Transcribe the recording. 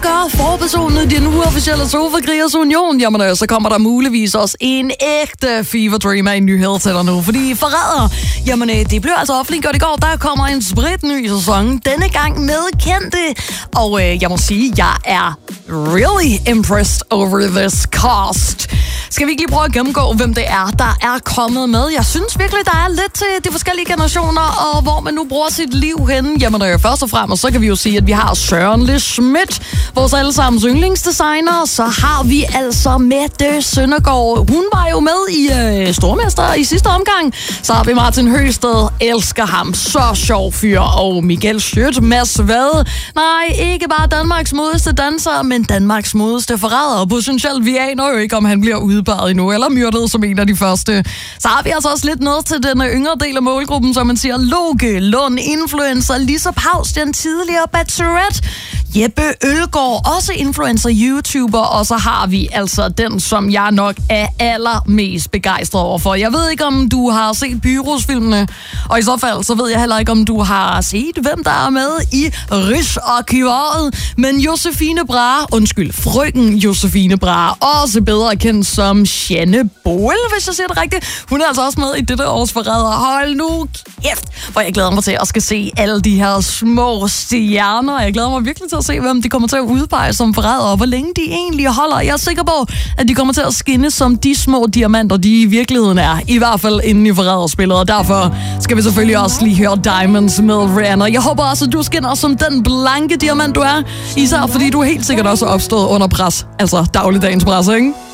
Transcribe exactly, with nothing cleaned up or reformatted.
gøre forpersonen i den uofficielle Sofa-Krigers Union, jamen øh, så kommer der muligvis også en ægte fever dream af en nyhed til dig nu. Fordi forræder, jamen øh, det blev altså offentliggjort i går, der kommer en spritny sæson, denne gang med kendte. Og øh, jeg må sige, jeg er really impressed over this cast. Skal vi ikke lige prøve at gennemgå, hvem det er, der er kommet med? Jeg synes virkelig, der er lidt til de forskellige generationer, og hvor man nu bruger sit liv henne. Jamen, øh, først og fremmest, så kan vi jo sige, at vi har Søren Le Schmidt, vores allesammens yndlingsdesigner. Så har vi altså Mette Søndergaard. Hun var jo med i øh, Stormester i sidste omgang. Så har vi Martin Høsted, elsker ham, så sjov fyr. Og Michael Schødt, Mads Vade. Nej, ikke bare Danmarks modeste danser, men Danmarks modeste forræder. Potentielt, vi aner jo ikke, om han bliver udbaret endnu, eller myrdet som en af de første. Så har vi altså også lidt noget til den yngre del af målgruppen, som man siger, Loke Lund, influencer, Lisa Paus, den tidligere Bachelorette, Jeppe Ølgaard, også influencer, YouTuber, og så har vi altså den, som jeg nok er allermest begejstret overfor. Jeg ved ikke, om du har set Pyrus-filmene, og i så fald, så ved jeg heller ikke, om du har set, hvem der er med i Rigsarkivet, men Josefine Brahe, undskyld, frøken Josefine Brahe, også bedre kendt som Janne Boel, hvis jeg siger det rigtigt. Hun er altså også med i dette års forræder. Hold nu kæft, hvor jeg glæder mig til at skal se alle de her små stjerner. Jeg glæder mig virkelig til at se, hvem de kommer til at udpege som forræder, og hvor længe de egentlig holder. Jeg er sikker på, at de kommer til at skinne som de små diamanter, de i virkeligheden er. I hvert fald inden i forræderspillet, og derfor skal vi selvfølgelig også lige høre Diamonds med Rihanna. Jeg håber også, at du skinner som den blanke diamant, du er. Især fordi du helt sikkert også er opstået under pres. Altså dagligdagens pres, ikke?